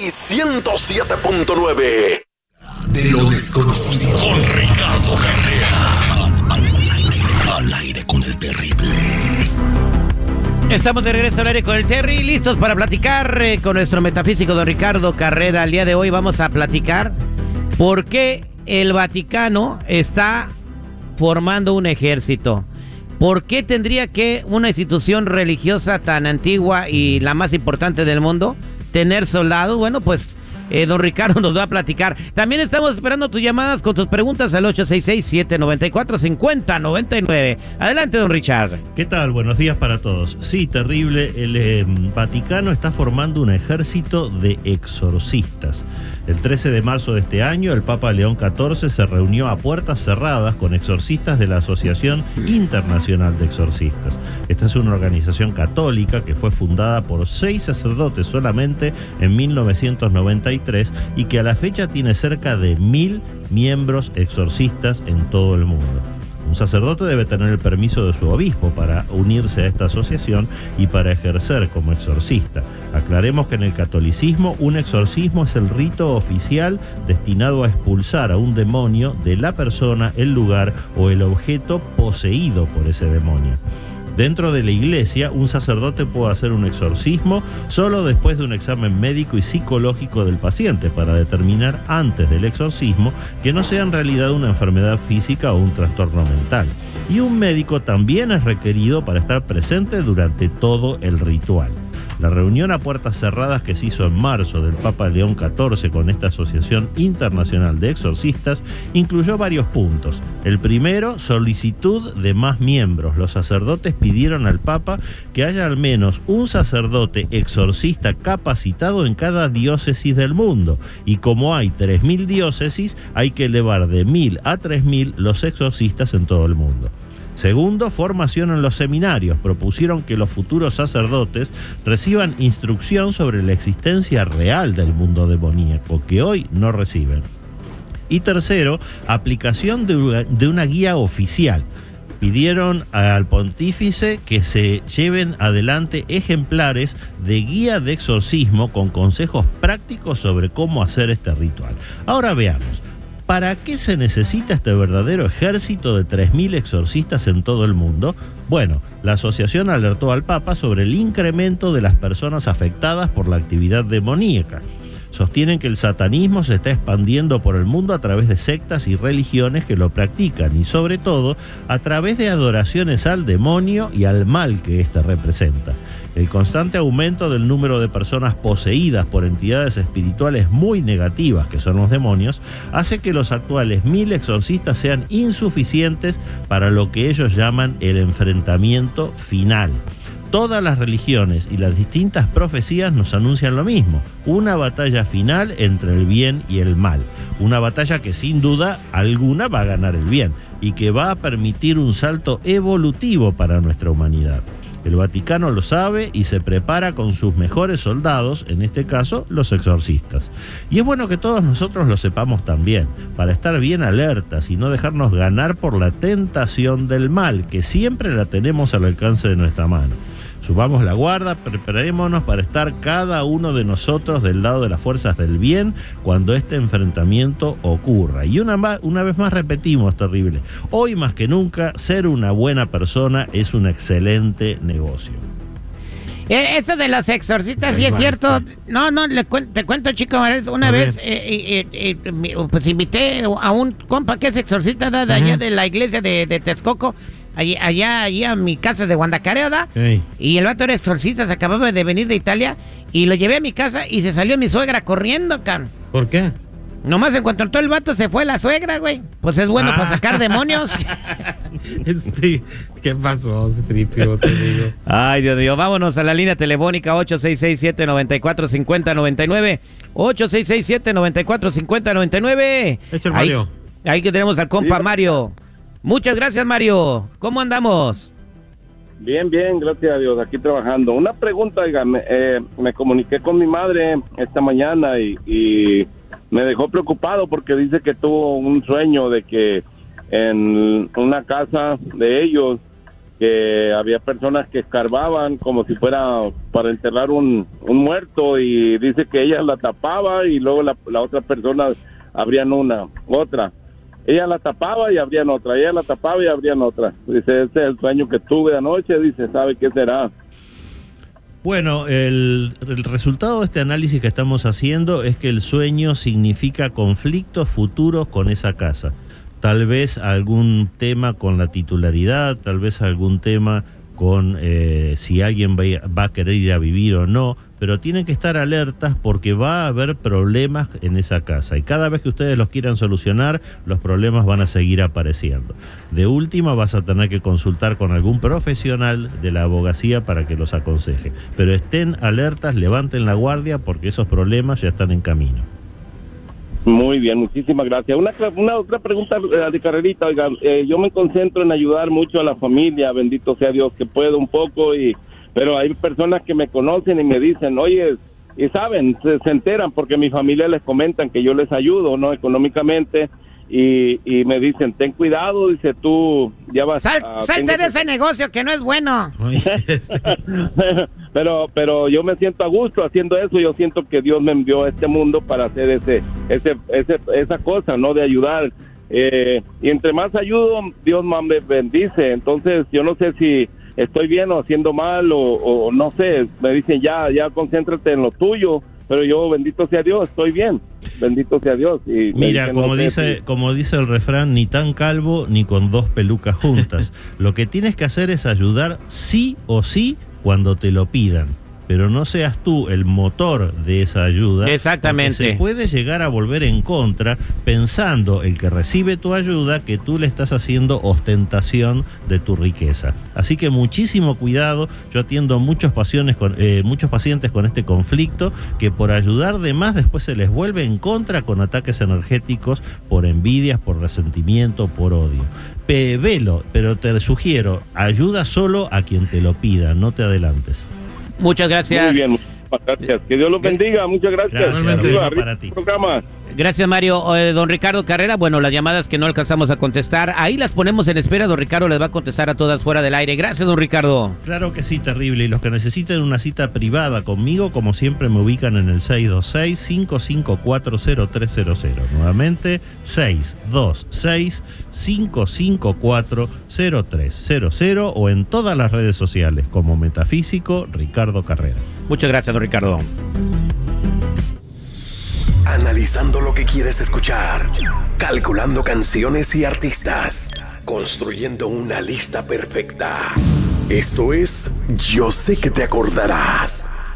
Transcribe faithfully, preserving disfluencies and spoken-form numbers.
ciento siete punto nueve. De lo desconocido. Con Ricardo Carrera. Al, al, al, aire, al aire con el terrible. Estamos de regreso al aire con el Terry, listos para platicar eh, con nuestro metafísico don Ricardo Carrera. El día de hoy vamos a platicar por qué el Vaticano está formando un ejército. ¿Por qué tendría que una institución religiosa tan antigua y la más importante del mundo tener soldados? Bueno, pues eh, don Ricardo nos va a platicar. También estamos esperando tus llamadas con tus preguntas al ocho seis seis, siete nueve cuatro, cinco cero nueve nueve. Adelante, don Richard. ¿Qué tal? Buenos días para todos. Sí, terrible. El eh, Vaticano está formando un ejército de exorcistas. El trece de marzo de este año, el Papa León catorce se reunió a puertas cerradas con exorcistas de la Asociación Internacional de Exorcistas. Esta es una organización católica que fue fundada por seis sacerdotes solamente en mil novecientos noventa y tres y que a la fecha tiene cerca de mil miembros exorcistas en todo el mundo. Un sacerdote debe tener el permiso de su obispo para unirse a esta asociación y para ejercer como exorcista. Aclaremos que en el catolicismo un exorcismo es el rito oficial destinado a expulsar a un demonio de la persona, el lugar o el objeto poseído por ese demonio. Dentro de la iglesia, un sacerdote puede hacer un exorcismo solo después de un examen médico y psicológico del paciente para determinar antes del exorcismo que no sea en realidad una enfermedad física o un trastorno mental. Y un médico también es requerido para estar presente durante todo el ritual. La reunión a puertas cerradas que se hizo en marzo del Papa León catorce con esta Asociación Internacional de Exorcistas incluyó varios puntos. El primero, solicitud de más miembros. Los sacerdotes pidieron al Papa que haya al menos un sacerdote exorcista capacitado en cada diócesis del mundo. Y como hay tres mil diócesis, hay que elevar de mil a tres mil los exorcistas en todo el mundo. Segundo, formación en los seminarios. Propusieron que los futuros sacerdotes reciban instrucción sobre la existencia real del mundo demoníaco, que hoy no reciben. Y tercero, aplicación de una, de una guía oficial. Pidieron al pontífice que se lleven adelante ejemplares de guía de exorcismo con consejos prácticos sobre cómo hacer este ritual. Ahora veamos. ¿Para qué se necesita este verdadero ejército de tres mil exorcistas en todo el mundo? Bueno, la asociación alertó al Papa sobre el incremento de las personas afectadas por la actividad demoníaca. Sostienen que el satanismo se está expandiendo por el mundo a través de sectas y religiones que lo practican y sobre todo a través de adoraciones al demonio y al mal que éste representa. El constante aumento del número de personas poseídas por entidades espirituales muy negativas, que son los demonios, hace que los actuales mil exorcistas sean insuficientes para lo que ellos llaman el enfrentamiento final. Todas las religiones y las distintas profecías nos anuncian lo mismo, una batalla final entre el bien y el mal, una batalla que sin duda alguna va a ganar el bien y que va a permitir un salto evolutivo para nuestra humanidad. El Vaticano lo sabe y se prepara con sus mejores soldados, en este caso los exorcistas. Y es bueno que todos nosotros lo sepamos también, para estar bien alertas y no dejarnos ganar por la tentación del mal, que siempre la tenemos al alcance de nuestra mano. Subamos la guardia, preparémonos para estar cada uno de nosotros del lado de las fuerzas del bien cuando este enfrentamiento ocurra. Y una, una vez más repetimos, terrible, hoy más que nunca, ser una buena persona es un excelente negocio. Eso de los exorcistas sí es cierto. No, no, le cu te cuento, chico, una vez eh, eh, eh, pues invité a un compa que es exorcista de allá de la iglesia de, de Texcoco, allá, allá, allá a mi casa de Guandacareo, ¿da? Hey. Y el vato era exorcista, se acababa de venir de Italia y lo llevé a mi casa y se salió mi suegra corriendo, can. ¿Por qué? Nomás en cuanto entró el vato se fue la suegra, güey. Pues es bueno ah. para sacar demonios. Este, ¿qué pasó, Tripio? Te digo. Ay, Dios mío, vámonos a la línea telefónica ocho seis seis, siete nueve cuatro, cinco cero nueve nueve. ocho seis seis, siete nueve cuatro, cinco cero nueve nueve. Echa el Mario. Ahí, ahí que tenemos al compa sí. Mario. Muchas gracias, Mario. ¿Cómo andamos? Bien, bien, gracias a Dios, aquí trabajando. Una pregunta, oiga, me, eh, me comuniqué con mi madre esta mañana y, y me dejó preocupado porque dice que tuvo un sueño de que en una casa de ellos que había personas que escarbaban como si fuera para enterrar un, un muerto, y dice que ella la tapaba y luego la, la otra persona abrían una, otra. Ella la tapaba y abrían otra, ella la tapaba y abrían otra. Dice, ese es el sueño que tuve anoche, dice, ¿sabe qué será? Bueno, el, el resultado de este análisis que estamos haciendo es que el sueño significa conflictos futuros con esa casa. Tal vez algún tema con la titularidad, tal vez algún tema con eh, si alguien va a, va a querer ir a vivir o no, pero tienen que estar alertas porque va a haber problemas en esa casa y cada vez que ustedes los quieran solucionar, los problemas van a seguir apareciendo. De última vas a tener que consultar con algún profesional de la abogacía para que los aconseje, pero estén alertas, levanten la guardia porque esos problemas ya están en camino. Muy bien, muchísimas gracias. Una, una otra pregunta de Carrerita, oiga, eh, yo me concentro en ayudar mucho a la familia, bendito sea Dios que puedo un poco, y pero hay personas que me conocen y me dicen, oye, y saben, se, se enteran porque mi familia les comentan que yo les ayudo, ¿no? Económicamente, y, y me dicen, ten cuidado, dice, tú ya vas Sal, a... salte de que... ese negocio que no es bueno. pero pero yo me siento a gusto haciendo eso. Yo siento que Dios me envió a este mundo para hacer ese ese, ese esa cosa, ¿no? De ayudar. Eh, y entre más ayudo, Dios más me bendice. Entonces, yo no sé si estoy bien o haciendo mal, o, o no sé. Me dicen, ya, ya concéntrate en lo tuyo. Pero yo, bendito sea Dios, estoy bien. Bendito sea Dios. Y Mira, dicen, como no sé dice, si... como dice el refrán, ni tan calvo ni con dos pelucas juntas. Lo que tienes que hacer es ayudar sí o sí cuando te lo pidan. Pero no seas tú el motor de esa ayuda. Exactamente. Se puede llegar a volver en contra pensando el que recibe tu ayuda que tú le estás haciendo ostentación de tu riqueza. Así que muchísimo cuidado. Yo atiendo muchos, pasiones con, eh, muchos pacientes con este conflicto que por ayudar de más después se les vuelve en contra con ataques energéticos por envidias, por resentimiento, por odio. Pe, velo, pero te sugiero, ayuda solo a quien te lo pida, no te adelantes. Muchas gracias. Muy bien, muchas gracias. Que Dios los bendiga. Muchas gracias. Gracias, Arriba, para arriba ti. programa. Gracias, Mario. Eh, don Ricardo Carrera, bueno, las llamadas que no alcanzamos a contestar, ahí las ponemos en espera. Don Ricardo les va a contestar a todas fuera del aire. Gracias, don Ricardo. Claro que sí, terrible. Y los que necesiten una cita privada conmigo, como siempre, me ubican en el seis dos seis, cinco cinco cuatro, cero tres cero cero. Nuevamente, seis dos seis, cinco cinco cuatro, cero tres cero cero o en todas las redes sociales como Metafísico Ricardo Carrera. Muchas gracias, don Ricardo. Analizando lo que quieres escuchar, calculando canciones y artistas, construyendo una lista perfecta. Esto es Yo sé que te acordarás.